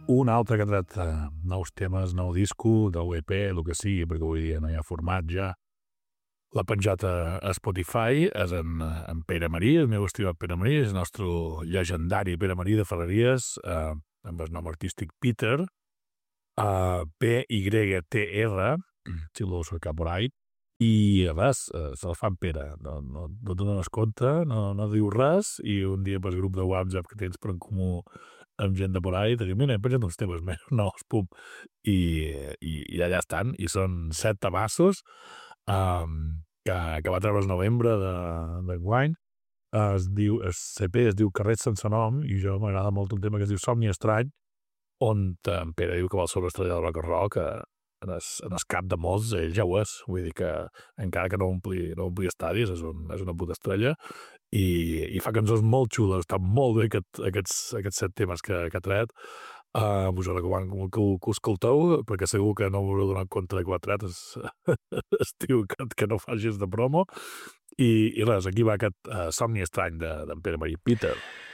un altre que ha tret nous temes, nou disco, nou EP, el que sigui, perquè avui dia no hi ha format ja. L'ha penjat a Spotify, és en Pere Marí, el meu estimat Pere Marí, és el nostre llegendari Pere Marí de Ferreries, amb el nom artístic Peter, P-Y-T-R, si lo cercar por ahí, i res, se'l fa en Pere, no te dones compte, no diu res, i un dia pel grup de WhatsApp que tens per en comú amb gent de por ahí, te diu, mira, he penjat uns temes meus nous, pum, i allà estan, i són 7 tabassos, que va treure el novembre d'enguany. El CP es diu Carrers sense nom, i jo m'agrada molt un tema que es diu Somni estrany, on en Pere diu que vol ser una estrella del rock and roll, que en el cap de molts ell ja ho és, vull dir que encara que no ompli estadis, és una puta estrella, i fa cançons molt xules, està molt bé aquests 7 temes que ha tret. Us ho recomano que ho escolteu, perquè segur que no us haureu donat compte de que ho ha tret, es diu que no facis de promo, i res, aquí va aquest somni estrany d'en Pere Marí. Peter.